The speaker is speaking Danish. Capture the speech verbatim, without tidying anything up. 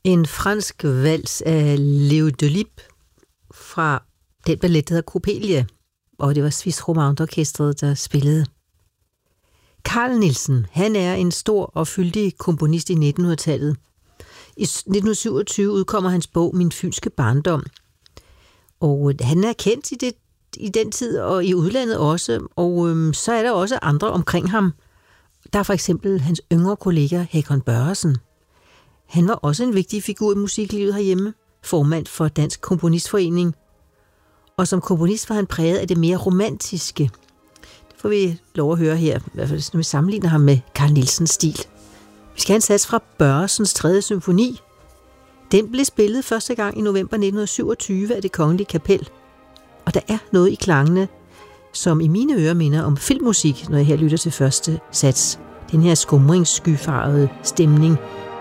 En fransk vals af Léo Delibes fra den ballet, der hedder Coppelia, og det var Swiss Romand Orkestret, der spillede. Carl Nielsen, han er en stor og fyldig komponist i nittenhundredetallet. I nitten syvogtyve udkommer hans bog Min fynske barndom, og han er kendt i, det, i den tid og i udlandet også, og øhm, så er der også andre omkring ham. Der er for eksempel hans yngre kollega Hakon Børresen. Han var også en vigtig figur i musiklivet herhjemme, formand for Dansk Komponistforening, og som komponist var han præget af det mere romantiske. Det får vi lov at høre her, i hvert fald når vi sammenligner ham med Carl Nielsens stil. Vi skal have en sats fra Børresens tredje symfoni. Den blev spillet første gang i november nitten syvogtyve af Det Kongelige Kapel, og der er noget i klangene, som i mine ører minder om filmmusik, når jeg her lytter til første sats. Den her skumringsskyfarvede stemning